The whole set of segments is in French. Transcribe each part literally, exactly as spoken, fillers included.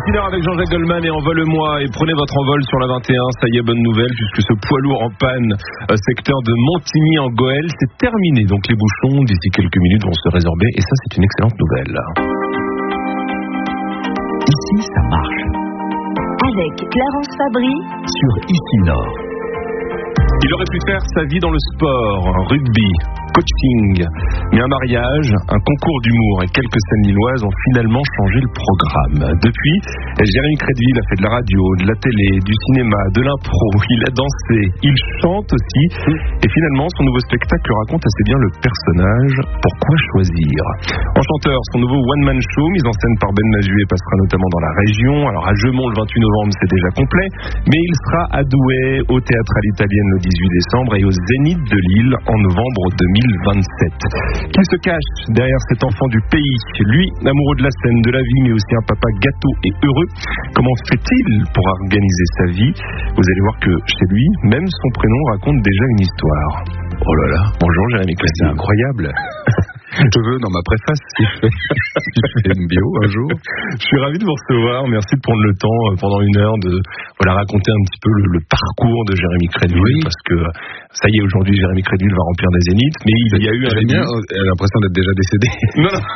Ici avec Jean-Jacques Goldman et Envole-moi et prenez votre envol sur la vingt et un, ça y est, bonne nouvelle puisque ce poids lourd en panne euh, secteur de Montigny en Goël, c'est terminé, donc les bouchons d'ici quelques minutes vont se résorber et ça c'est une excellente nouvelle. Ici ça marche. Avec Clarence Fabry sur Ici Nord. Il aurait pu faire sa vie dans le sport, rugby, coaching, mais un mariage, un concours d'humour et quelques scènes lilloises ont finalement changé le programme. Depuis, Jérémy Crédville a fait de la radio, de la télé, du cinéma, de l'impro, il a dansé, il chante aussi, et finalement son nouveau spectacle raconte assez bien le personnage. Pourquoi choisir ? Enchanteur, son nouveau one-man show, mis en scène par Ben Mazuet, passera notamment dans la région. Alors à Jeumont le vingt-huit novembre, c'est déjà complet, mais il sera à Douai, au Théâtre à l'Italienne le dix-huit décembre et au Zénith de Lille en novembre deux mille vingt-sept. Qui se cache derrière cet enfant du pays ? Lui, amoureux de la scène, de la vie, mais aussi un papa gâteau et heureux. Comment fait-il pour organiser sa vie ? Vous allez voir que chez lui, même son prénom raconte déjà une histoire. Oh là là, bonjour Jérémy Crédville. C'est incroyable. Je veux dans ma préface si je fais, si je fais une bio un jour. Je suis ravi de vous recevoir. Merci de prendre le temps pendant une heure de voilà, raconter un petit peu le, le parcours de Jérémy Crédville. Oui. Parce que ça y est, aujourd'hui, Jérémy Crédville va remplir des zéniths. Mais il y a eu un début. Elle a l'impression d'être déjà décédé. Non, non.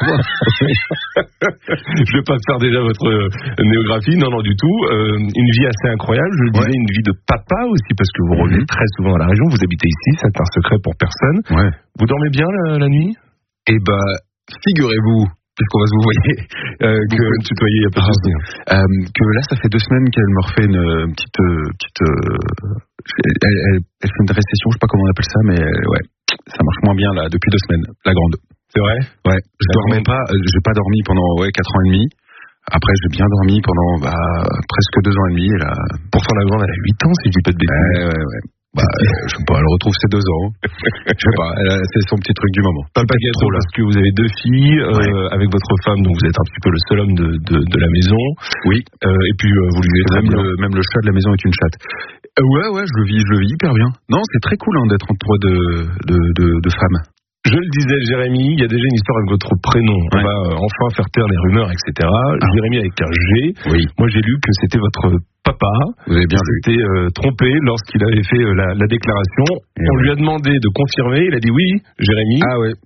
Je vais pas faire déjà votre néographie. Non, non, du tout. Euh, une vie assez incroyable. Je le disais, ouais. Une vie de papa aussi, parce que vous revenez mm-hmm. très souvent dans la région. Vous habitez ici, c'est un secret pour personne. Ouais. Vous dormez bien la, la nuit ? Eh ben, figurez-vous, puisqu'on va se vous voyez, euh, que vous tutoyer, il y a pas de souci. Euh, que là, ça fait deux semaines qu'elle me refait une, une petite, euh, petite, euh, elle, elle, elle fait une récession, je sais pas comment on appelle ça, mais euh, ouais, ça marche moins bien là depuis deux semaines, la grande. C'est vrai ? Ouais. Je la dormais grande. pas, euh, j'ai pas dormi pendant ouais quatre ans et demi. Après, j'ai bien dormi pendant bah, presque deux ans et demi. Et là... Pourtant, la grande, elle a huit ans, si je dis pas de bêtises. Ouais, ouais, ouais. Bah, je sais pas, elle retrouve ses deux ans. Je sais pas, elle a, c'est son petit truc du moment. Pas le paquet trop là. Parce que vous avez deux filles, euh, ouais. Avec votre femme, donc vous êtes un petit peu le seul homme de, de, de la maison. Oui. Euh, et puis, euh, vous lui êtes même le, même le chat de la maison est une chatte. Euh, ouais, ouais, je le vis, je le vis hyper bien. Non, c'est très cool, hein, d'être entre de, de, de, de femmes. Je le disais, Jérémy, il y a déjà une histoire avec votre prénom. Ouais. On va euh, enfin faire taire les rumeurs, et cetera. Ah. Jérémy avec un G. Oui. Moi, j'ai lu que c'était votre papa. Vous avez bien vu. S'était euh, trompé lorsqu'il avait fait euh, la, la déclaration. Et on ouais. lui a demandé de confirmer. Il a dit oui, Jérémy. Ah ouais.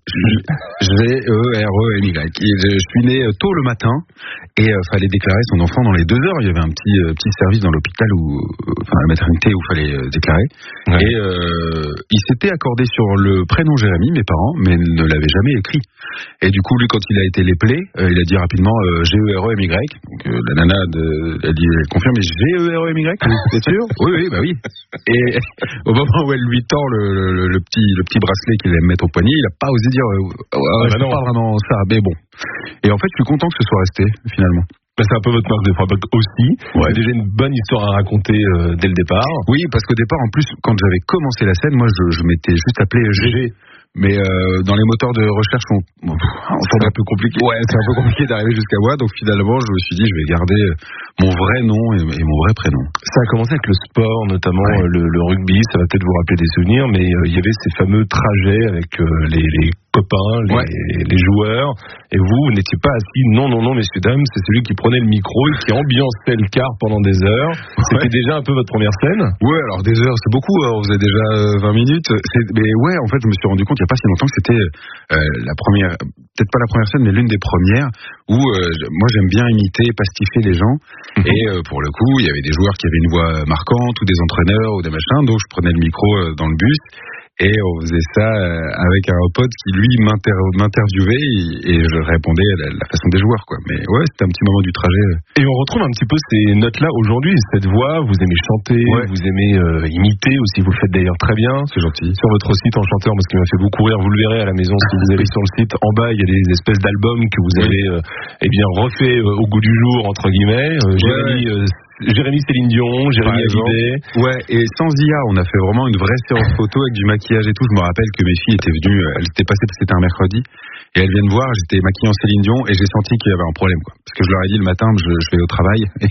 G E R E M Y. Je suis né tôt le matin et euh, fallait déclarer son enfant dans les deux heures. Il y avait un petit euh, petit service dans l'hôpital où, enfin la maternité où fallait euh, déclarer. Ouais. Et euh, il s'était accordé sur le prénom Jérémy, mes parents, mais ne l'avait jamais écrit. Et du coup, lui, quand il a été léplé, euh, il a dit rapidement euh, G E R E M Y. Donc euh, la nana de, a dit elle confirme, mais G E R E M Y, vous êtes sûr? Oui, oui, bah oui. Et au moment où elle lui tend le, le, le petit le petit bracelet qu'il aime mettre au poignet, il a pas osé dire euh, oh, ah, bah non. Pas vraiment ça, mais bon. Et en fait, je suis content que ce soit resté finalement. Bah, c'est un peu votre marque de fabrique aussi. Ouais. C'est déjà une bonne histoire à raconter euh, dès le départ. Oui, parce qu'au départ, en plus, quand j'avais commencé la scène, moi, je, je m'étais juste appelé G G. Mais euh, dans les moteurs de recherche, on, on, c'est un peu compliqué. Ouais, c'est un peu compliqué d'arriver jusqu'à moi. Donc finalement, je me suis dit, je vais garder mon vrai nom et, et mon vrai prénom. Ça a commencé avec le sport, notamment ouais. le, le rugby. Ça va peut-être vous rappeler des souvenirs, mais euh, il y avait ces fameux trajets avec euh, les, les copains, les, ouais. les joueurs. Et vous, vous n'étiez pas assis. Non, non, non, messieurs dames, c'est celui qui prenait le micro et qui ambiançait le car pendant des heures. C'était ouais. déjà un peu votre première scène. Ouais, alors des heures, c'est beaucoup. On faisait déjà vingt minutes. C'est, mais ouais, en fait, je me suis rendu compte il n'y a pas si longtemps que c'était euh, la première, peut-être pas la première scène, mais l'une des premières où euh, moi j'aime bien imiter, pasticher les gens. Mm-hmm. Et euh, pour le coup, il y avait des joueurs qui avaient une voix marquante ou des entraîneurs ou des machins, donc je prenais le micro euh, dans le bus. Et on faisait ça avec un pote qui, lui, m'inter- m'interviewait et, et je répondais à la, la façon des joueurs, quoi. Mais ouais, c'était un petit moment du trajet. Et on retrouve un petit peu ces notes-là aujourd'hui, cette voix. Vous aimez chanter, ouais. vous aimez euh, imiter aussi, vous le faites d'ailleurs très bien. C'est gentil. Sur votre site Enchanteur, parce qu'il m'a fait beaucoup rire, vous le verrez à la maison si vous allez sur le site. En bas, il y a des espèces d'albums que vous avez euh, eh bien, refait euh, au goût du jour, entre guillemets. Euh, Jérémy... Ouais. Euh, Jérémy Céline Dion, Jérémy Hallyday. Ouais, et sans I A, on a fait vraiment une vraie séance photo avec du maquillage et tout. Je me rappelle que mes filles étaient venues, elles étaient passées parce que c'était un mercredi, et elles viennent voir, j'étais maquillée en Céline Dion, et j'ai senti qu'il y avait un problème, quoi. Parce que je leur ai dit le matin, je, je vais au travail, et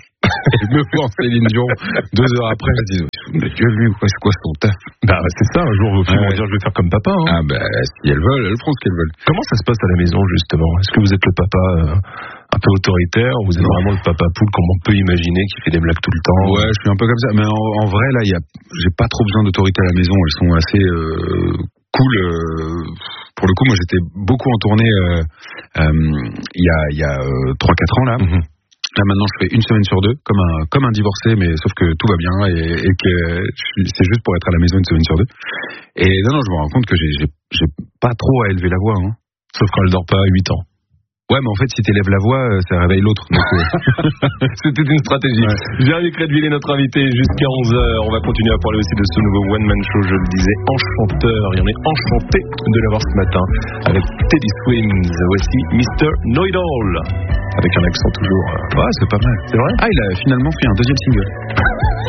je me vois en Céline Dion, deux heures après, je dis, mais Dieu, lui, c'est quoi son taf? Bah, c'est ça, un jour, vos filles vont dire, je vais faire comme papa, hein. Ah, bah, si elles veulent, elles feront ce qu'elles veulent. Comment ça se passe à la maison, justement? Est-ce que vous êtes le papa, euh, un peu autoritaire, vous êtes non. vraiment le papa poule comme on peut imaginer, qui fait des blagues tout le temps. Ouais, je suis un peu comme ça, mais en, en vrai là, y a, j'ai pas trop besoin d'autorité à la maison, elles sont assez euh, cool. Euh, pour le coup, moi j'étais beaucoup en tournée il euh, euh, y a, y a euh, trois quatre ans là. Mm-hmm. Là maintenant je fais une semaine sur deux, comme un, comme un divorcé, mais sauf que tout va bien et, et que je suis, c'est juste pour être à la maison une semaine sur deux. Et non, non, je me rends compte que j'ai, j'ai, j'ai pas trop à élever la voix, hein. Sauf quand elle dort pas à huit ans. Ouais, mais en fait, si t'élèves la voix, ça réveille l'autre. Donc, euh... C'était une stratégie. Ouais. Jérémy Crédville est notre invité jusqu'à onze heures. On va continuer à parler aussi de ce nouveau one-man show, je le disais, enchanteur. Et on est enchanté de l'avoir ce matin avec Teddy Swims. Voici mister Know-It-All. Avec un accent toujours... Ouais, c'est pas mal. C'est vrai ? Ah, il a finalement fait un deuxième single.